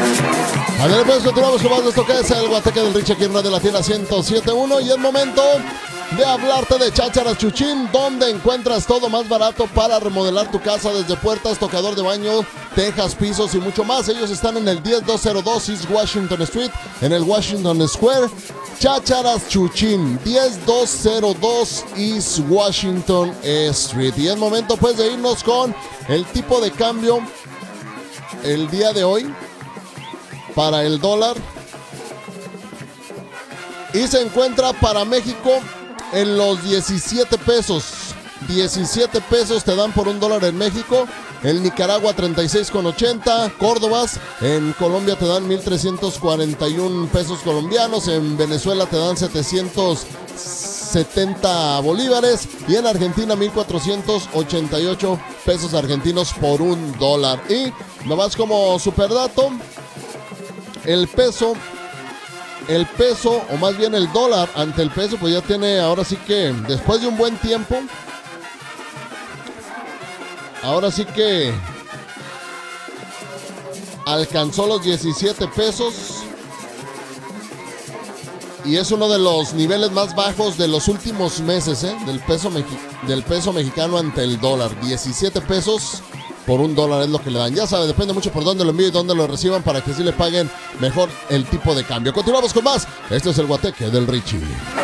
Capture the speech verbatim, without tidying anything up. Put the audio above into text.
A ver, pues continuamos con más de esto que es el Guateque del Richie aquí en Radio Latina ciento siete punto uno y es momento de hablarte de Chácharas Chuchín, donde encuentras todo más barato para remodelar tu casa, desde puertas, tocador de baño, tejas, pisos y mucho más. Ellos están en el diez dos cero dos East Washington Street, en el Washington Square. Chácharas Chuchín, diez dos cero dos East Washington Street. Y es momento pues de irnos con el tipo de cambio el día de hoy para el dólar. Y se encuentra para México en los diecisiete pesos. diecisiete pesos te dan por un dólar en México. En Nicaragua treinta y seis con ochenta Córdobas. En Colombia te dan mil trescientos cuarenta y uno pesos colombianos. En Venezuela te dan setecientos setenta bolívares. Y en Argentina mil cuatrocientos ochenta y ocho pesos argentinos por un dólar. Y nomás como superdato, el peso El peso, o más bien el dólar ante el peso, pues ya tiene, ahora sí que, después de un buen tiempo, ahora sí que alcanzó los diecisiete pesos. Y es uno de los niveles más bajos de los últimos meses, ¿eh? Del peso, mexi- del peso mexicano ante el dólar. diecisiete pesos por un dólar es lo que le dan. Ya sabe, depende mucho por dónde lo envíe y dónde lo reciban para que sí le paguen mejor el tipo de cambio. Continuamos con más. Este es el Guateque del Richie.